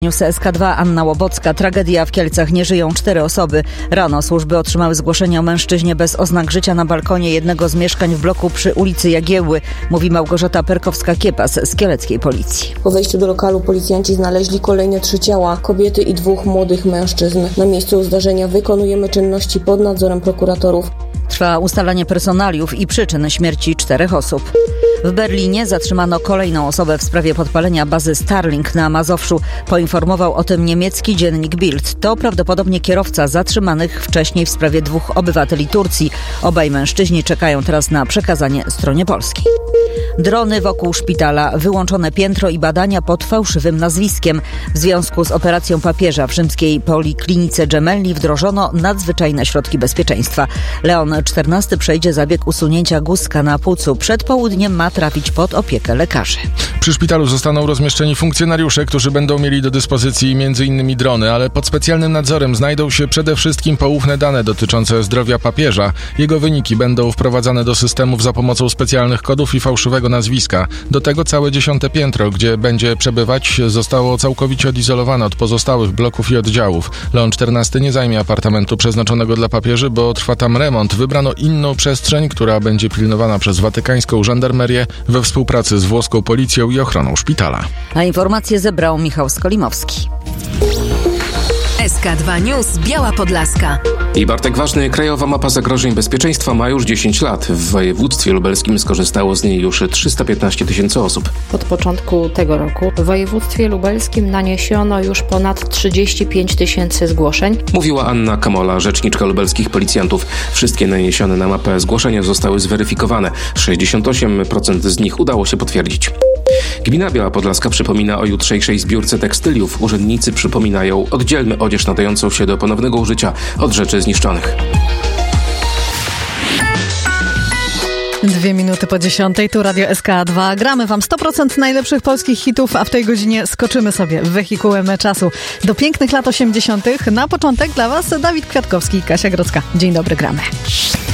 News SK2, Anna Łobocka. Tragedia w Kielcach. Nie żyją 4 osoby. Rano służby otrzymały zgłoszenie o mężczyźnie bez oznak życia na balkonie jednego z mieszkań w bloku przy ulicy Jagiełły, mówi Małgorzata Perkowska-Kiepas z kieleckiej policji. Po wejściu do lokalu policjanci znaleźli kolejne 3 ciała, kobiety i 2 młodych mężczyzn. Na miejscu zdarzenia wykonujemy czynności pod nadzorem prokuratorów. Trwa ustalanie personaliów i przyczyn śmierci 4 osób. W Berlinie zatrzymano kolejną osobę w sprawie podpalenia bazy Starlink na Mazowszu. Poinformował o tym niemiecki dziennik Bild. To prawdopodobnie kierowca zatrzymanych wcześniej w sprawie 2 obywateli Turcji. Obaj mężczyźni czekają teraz na przekazanie stronie polskiej. Drony wokół szpitala, wyłączone piętro i badania pod fałszywym nazwiskiem. W związku z operacją papieża w rzymskiej poliklinice Gemelli wdrożono nadzwyczajne środki bezpieczeństwa. Leon XIV przejdzie zabieg usunięcia guzka na płucu. Przed południem ma trafić pod opiekę lekarzy. Przy szpitalu zostaną rozmieszczeni funkcjonariusze, którzy będą mieli do dyspozycji m.in. drony, ale pod specjalnym nadzorem znajdą się przede wszystkim poufne dane dotyczące zdrowia papieża. Jego wyniki będą wprowadzane do systemów za pomocą specjalnych kodów i fałszywego nazwiska. Do tego całe 10. piętro, gdzie będzie przebywać, zostało całkowicie odizolowane od pozostałych bloków i oddziałów. Leon XIV nie zajmie apartamentu przeznaczonego dla papieży, bo trwa tam remont. Wybrano inną przestrzeń, która będzie pilnowana przez watykańską żandarmerię we współpracy z włoską policją i ochroną szpitala. A informacje zebrał Michał Skolimowski. SK2 News Biała Podlaska. I Bartek Ważny, krajowa mapa zagrożeń bezpieczeństwa ma już 10 lat. W województwie lubelskim skorzystało z niej już 315 000 osób. Od początku tego roku w województwie lubelskim naniesiono już ponad 35 000 zgłoszeń. Mówiła Anna Kamola, rzeczniczka lubelskich policjantów. Wszystkie naniesione na mapę zgłoszenia zostały zweryfikowane. 68% z nich udało się potwierdzić. Gmina Biała Podlaska przypomina o jutrzejszej zbiórce tekstyliów. Urzędnicy przypominają: oddzielmy odzież nadającą się do ponownego użycia od rzeczy zniszczonych. 2 minuty po 10, tu Radio SK2. Gramy wam 100% najlepszych polskich hitów, a w tej godzinie skoczymy sobie wehikułem czasu do pięknych lat 80. Na początek dla was Dawid Kwiatkowski i Kasia Grodzka. Dzień dobry, gramy.